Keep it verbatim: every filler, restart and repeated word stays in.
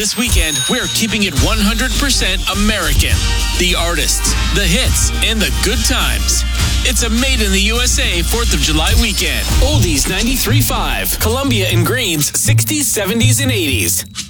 This weekend, we're keeping it one hundred percent American. The artists, the hits, and the good times. It's a Made in the U S A fourth of July weekend. Oldies ninety-three point five. Columbia and Greens sixties, seventies, and eighties.